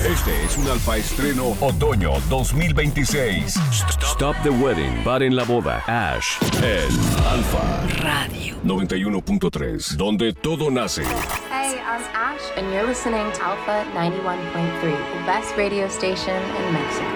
Este es un Alfa Estreno Otoño 2026. Stop the Wedding. Paren la boda. Ash. El Alfa Radio 91.3. Donde todo nace. Hey, I'm Ash, and you're listening to Alpha 91.3, the best radio station in Mexico.